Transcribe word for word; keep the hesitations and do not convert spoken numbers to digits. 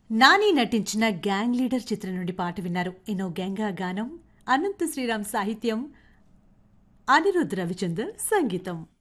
నాని నటించిన gang leader చిత్రం నుండి పాట విన్నారు. ఎన్నో గ్యాంగా గానం, అనంత శ్రీరామ్ సాహిత్యం, అనిరుద్ రవిచందర్ సంగీతం.